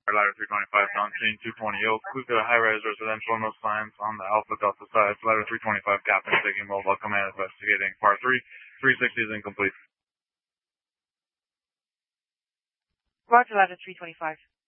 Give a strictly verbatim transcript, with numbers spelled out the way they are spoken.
Ladder three twenty-five, downstream two twenty Oak. We've got a high-rise residential, no signs on the Alpha Delta side. Ladder three twenty-five, Captain taking mobile command, investigating par three. three sixty is incomplete. Roger, Ladder three twenty-five.